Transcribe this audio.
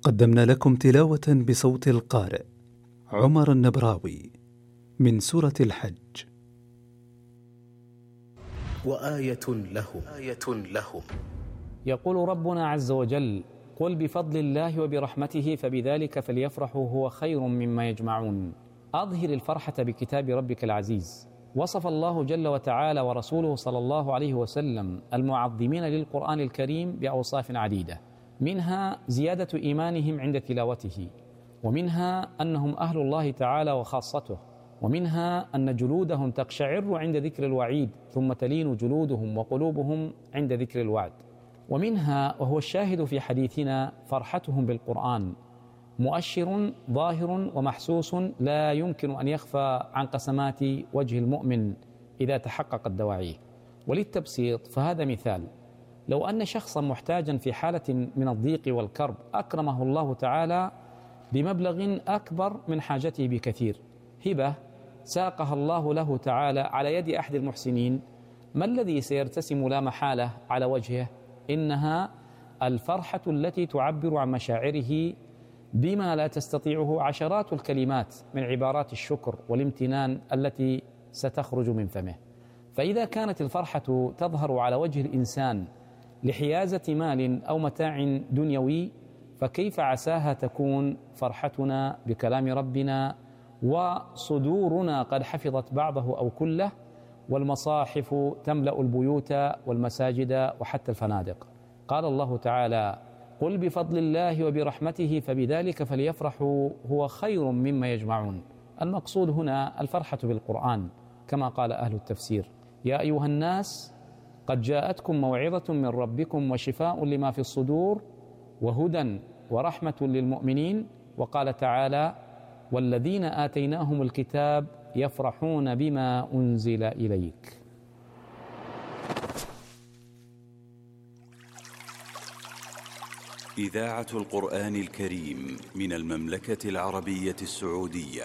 قدمنا لكم تلاوة بصوت القارئ عمر النبراوي من سورة الحج. وآية لهم يقول ربنا عز وجل: قل بفضل الله وبرحمته فبذلك فليفرحوا هو خير مما يجمعون. أظهر الفرحة بكتاب ربك العزيز. وصف الله جل وتعالى ورسوله صلى الله عليه وسلم المعظمين للقرآن الكريم بأوصاف عديدة، منها زيادة إيمانهم عند تلاوته، ومنها أنهم أهل الله تعالى وخاصته، ومنها أن جلودهم تقشعر عند ذكر الوعيد ثم تلين جلودهم وقلوبهم عند ذكر الوعد، ومنها وهو الشاهد في حديثنا فرحتهم بالقرآن، مؤشر ظاهر ومحسوس لا يمكن أن يخفى عن قسمات وجه المؤمن إذا تحققت دواعيه. وللتبسيط فهذا مثال: لو أن شخصا محتاجا في حالة من الضيق والكرب أكرمه الله تعالى بمبلغ أكبر من حاجته بكثير، هبة ساقها الله له تعالى على يد أحد المحسنين، ما الذي سيرتسم لا محالة على وجهه؟ إنها الفرحة التي تعبر عن مشاعره بما لا تستطيعه عشرات الكلمات من عبارات الشكر والامتنان التي ستخرج من فمه. فإذا كانت الفرحة تظهر على وجه الإنسان لحيازة مال أو متاع دنيوي، فكيف عساها تكون فرحتنا بكلام ربنا وصدورنا قد حفظت بعضه أو كله، والمصاحف تملأ البيوت والمساجد وحتى الفنادق. قال الله تعالى: قل بفضل الله وبرحمته فبذلك فليفرحوا هو خير مما يجمعون. المقصود هنا الفرحة بالقرآن، كما قال أهل التفسير: يا أيها الناس قد جاءتكم موعظة من ربكم وشفاء لما في الصدور وهدى ورحمة للمؤمنين. وقال تعالى: والذين آتيناهم الكتاب يفرحون بما أنزل إليك. إذاعة القرآن الكريم من المملكة العربية السعودية.